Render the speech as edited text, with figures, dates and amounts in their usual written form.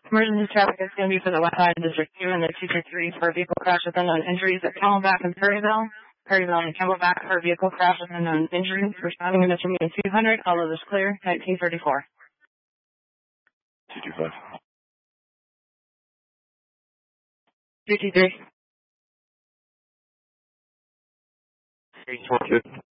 Emergency traffic is going to be for the West Side District 2 and the 223 for a vehicle crash with unknown injuries at Camelback and Perryville. Perryville and Camelback for a vehicle crash with unknown injuries. Responding to Mr. 200, all others clear, 1934. 225. 223. 322.